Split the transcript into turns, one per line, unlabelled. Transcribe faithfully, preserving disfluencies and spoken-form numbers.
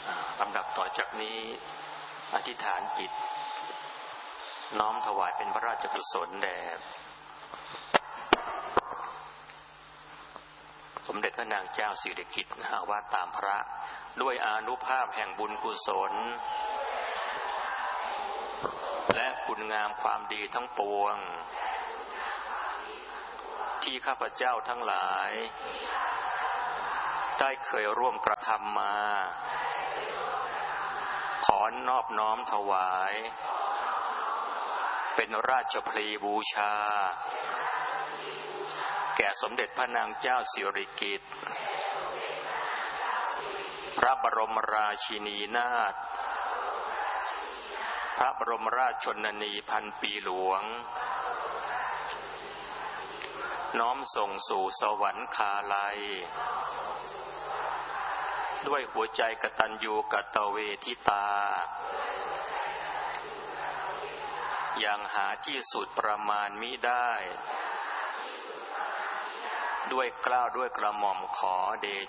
ลำดับต่อจากนี้อธิษฐานจิตน้อมถวายเป็นพระราชกุศลแด่สมเด็จพระนางเจ้าสิริกิติ์ว่าตามพระด้วยอานุภาพแห่งบุญกุศลและคุณงามความดีทั้งปวงที่ข้าพเจ้าทั้งหลายได้เคยร่วมกระทำมาขอนอบน้อมถวายเป็นราชพลีบูชาแก่สมเด็จพระนางเจ้าสิริกิติ์พระบรมราชินีนาถพระบรมราชชนนีพันปีหลวงน้อมส่งสู่สวรรคาลัยด้วยหัวใจกตัญญูกตเวทิตาอย่างหาที่สุดประมาณมิได้ด้วยเกล้าด้วยกระหม่อมขอเด